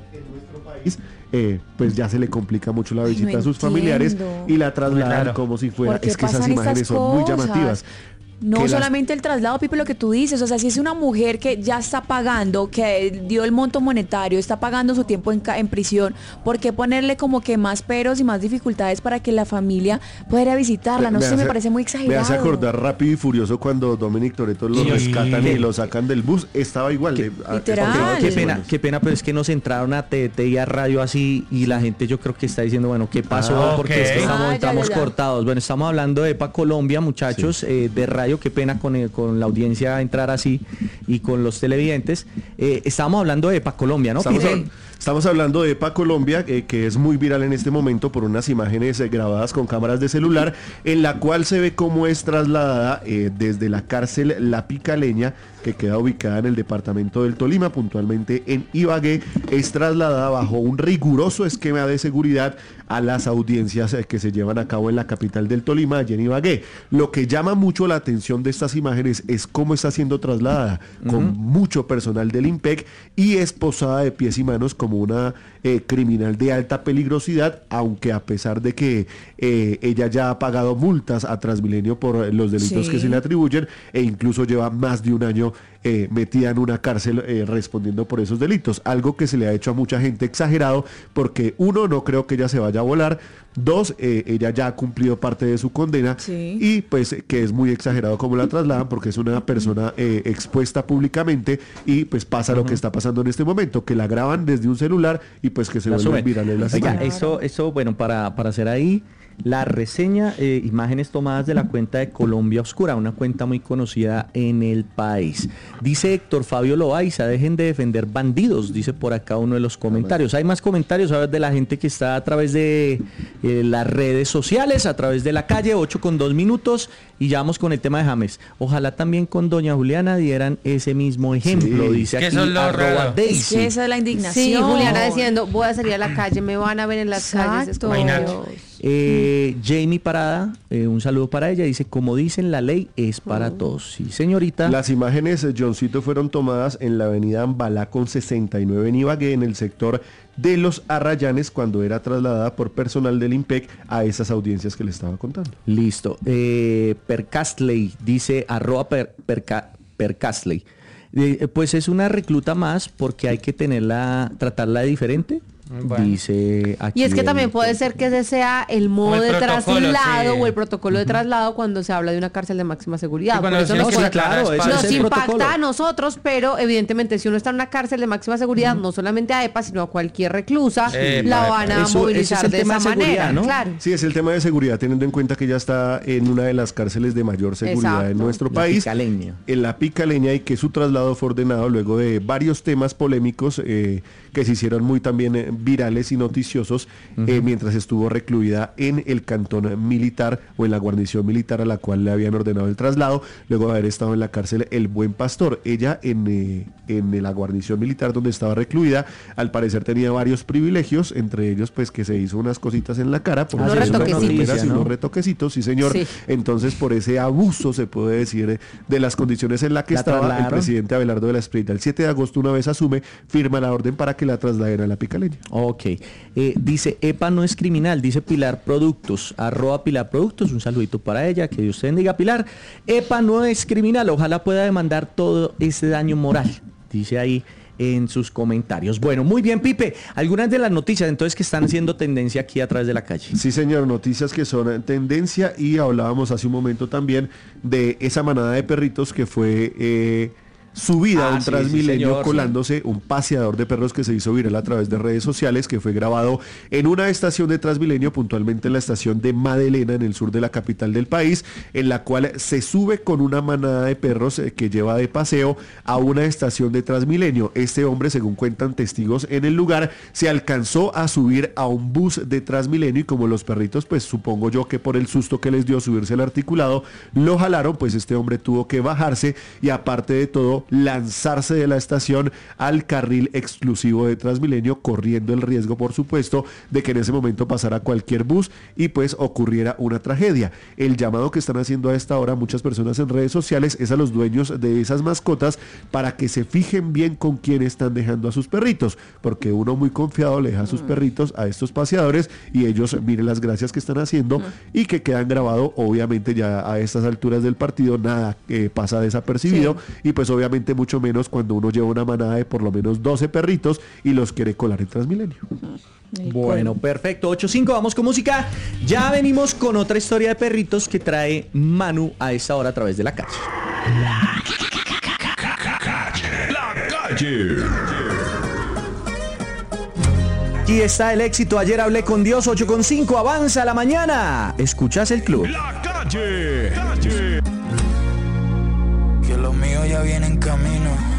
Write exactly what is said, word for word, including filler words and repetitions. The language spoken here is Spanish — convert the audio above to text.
en nuestro país, eh, pues ya se le complica mucho la visita Ay, no a sus entiendo. familiares y la trasladan Claro. como si fuera. ¿Por qué Es que esas pasan imágenes estas son muy cosas? llamativas. No Que las- solamente el traslado, Pipe, lo que tú dices, o sea, si es una mujer que ya está pagando, que dio el monto monetario, está pagando su tiempo en, ca- en prisión, ¿por qué ponerle como que más peros y más dificultades para que la familia pueda ir a visitarla? No sé, me hace- parece muy exagerado. Me hace acordar Rápido y Furioso cuando Dominic Toretto lo Y- rescatan ¿Qué? y lo sacan del bus. Estaba igual. de- a- literal. estaba Qué más o pena, menos. qué pena, pero es que nos entraron a T T y a radio así y la gente yo creo que está diciendo, bueno, ¿qué pasó? Ah, Porque ok. es que estamos, Ah, ya, estamos ya, ya. cortados. Bueno, estamos hablando de EPA Colombia, muchachos, eh, de radio, qué pena con, el- con la audiencia entrar así y con los televidentes. Eh, estábamos hablando de EPA Colombia, ¿no? Estamos, Pipe? hab- estamos hablando de EPA Colombia, eh, que es muy viral en este momento por unas imágenes eh, grabadas con cámaras de celular, en la cual se ve cómo es trasladada eh, desde la cárcel La Picaleña, que queda ubicada en el departamento del Tolima, puntualmente en Ibagué, es trasladada bajo un riguroso esquema de seguridad a las audiencias eh, que se llevan a cabo en la capital del Tolima, allí en Ibagué. Lo que llama mucho la atención de estas imágenes es cómo está siendo trasladada, con mucho personal del IMPEC y esposada de pies y manos como una eh, criminal de alta peligrosidad, aunque a pesar de que eh, ella ya ha pagado multas a Transmilenio por eh, los delitos Sí. que se le atribuyen e incluso lleva más de un año eh, metida en una cárcel eh, respondiendo por esos delitos, algo que se le ha hecho a mucha gente exagerado porque uno, no creo que ella se vaya a volar, dos, eh, ella ya ha cumplido parte de su condena Sí. y pues que es muy exagerado como la trasladan porque es una persona eh, expuesta públicamente y pues pasa lo que está pasando en este momento, que la graban desde un celular y pues que se La vuelven suben. virales las Oiga, imágenes. eso, eso, bueno, para, para hacer ahí la reseña, eh, imágenes tomadas de la cuenta de Colombia Oscura, una cuenta muy conocida en el país. Dice Héctor Fabio Loaiza, dejen de defender bandidos, dice por acá uno de los comentarios. Hay más comentarios, ¿sabes? De la gente que está a través de eh, las redes sociales, a través de la calle, ocho con dos minutos, y ya vamos con el tema de James. Ojalá también con doña Juliana dieran ese mismo ejemplo, Sí. dice Es que aquí eso es lo arroba raro. Es Daisy. que esa es la indignación. Sí, Juliana diciendo, voy a salir a la calle, me van a ver en las calles. Exacto. Imagínate. Eh, Jamie Parada, eh, un saludo para ella, dice, como dicen, la ley es para todos. Sí, señorita. Las imágenes, eh, Johncito, fueron tomadas en la avenida Ambalá con sesenta y nueve en Ibagué, en el sector de Los Arrayanes, cuando era trasladada por personal del IMPEC a esas audiencias que le estaba contando. Listo. Eh, Percastley, dice, arroba per, perca- Percastley. Eh, pues es una recluta más porque hay que tenerla, tratarla de diferente. Bueno. Dice aquí. Y es que también el- puede ser que ese sea el modo el de protocolo, traslado sí. o el protocolo de traslado cuando se habla de una cárcel de máxima seguridad. Sí, cuando Por eso decían nos, que sí, sacaran claro, eso espacio. es nos el impacta protocolo. a nosotros, pero evidentemente si uno está en una cárcel de máxima seguridad, no solamente a EPA, sino a cualquier reclusa, Epa, la epa. van a Eso- ese es movilizar el de tema esa de seguridad, manera. ¿no? Claro. Sí, es el tema de seguridad, teniendo en cuenta que ya está en una de las cárceles de mayor seguridad Exacto. en nuestro La país, Picaleña. en la Picaleña, y que su traslado fue ordenado luego de varios temas polémicos eh, que se hicieron muy también eh, virales y noticiosos eh, mientras estuvo recluida en el cantón militar o en la guarnición militar a la cual le habían ordenado el traslado, luego de haber estado en la cárcel El Buen Pastor. Ella en, eh, en la guarnición militar donde estaba recluida, al parecer tenía varios privilegios, entre ellos pues que se hizo unas cositas en la cara, por Unos así decirlo, retoquecitos. unas primeras y ¿no? unos retoquecitos, sí señor. Sí. Entonces por ese abuso, se puede decir, eh, de las condiciones en las que La estaba, el trasladaron. presidente Abelardo de la Espriella el siete de agosto, una vez asume, firma la orden para que la trasladen a la Picaleña. Ok. Eh, dice, EPA no es criminal, dice Pilar Productos, arroba Pilar Productos, un saludito para ella, que Dios te bendiga, Pilar. EPA no es criminal, ojalá pueda demandar todo ese daño moral, dice ahí en sus comentarios. Bueno, muy bien, Pipe, algunas de las noticias entonces que están haciendo tendencia aquí a través de la calle. Sí, señor, noticias que son eh, tendencia, y hablábamos hace un momento también de esa manada de perritos que fue eh, subida Ah, a un sí, Transmilenio sí, señor, colándose, un paseador de perros que se hizo viral a través de redes sociales, que fue grabado en una estación de Transmilenio, puntualmente en la estación de Madelena, en el sur de la capital del país, en la cual se sube con una manada de perros eh, que lleva de paseo a una estación de Transmilenio. Este hombre, según cuentan testigos en el lugar, se alcanzó a subir a un bus de Transmilenio, y como los perritos, pues supongo yo que por el susto que les dio subirse al articulado, lo jalaron, pues este hombre tuvo que bajarse y aparte de todo lanzarse de la estación al carril exclusivo de Transmilenio, corriendo el riesgo, por supuesto, de que en ese momento pasara cualquier bus y pues ocurriera una tragedia. El llamado que están haciendo a esta hora muchas personas en redes sociales es a los dueños de esas mascotas para que se fijen bien con quién están dejando a sus perritos, porque uno muy confiado le deja a sus perritos a estos paseadores y ellos miren las gracias que están haciendo y que quedan grabados. Obviamente ya a estas alturas del partido nada eh, pasa desapercibido, sí. Y pues obviamente mucho menos cuando uno lleva una manada de por lo menos doce perritos y los quiere colar en Transmilenio. Bueno, perfecto. ocho cinco, vamos con música. Ya venimos con otra historia de perritos que trae Manu a esta hora a través de La Calle. La Calle. La Calle. Aquí está el éxito. Ayer hablé con Dios. Ocho con cinco, avanza la mañana. Escuchas el club. La Calle. Calle. Que los míos ya vienen en camino.